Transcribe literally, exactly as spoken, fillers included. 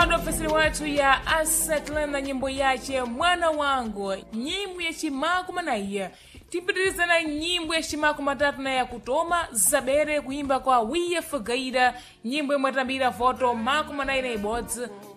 pano ofisini wathu ya Asatlan na nyimbo yace mwana wangu, nyimbo ya chimakumi na iya. Tipitiriza na nyimbo ya chimakumi matatu na ya kutoma zabere kuimba kwa Wiya Fagaira, nyimbo imwatambira foto makumi na ina ibodzi.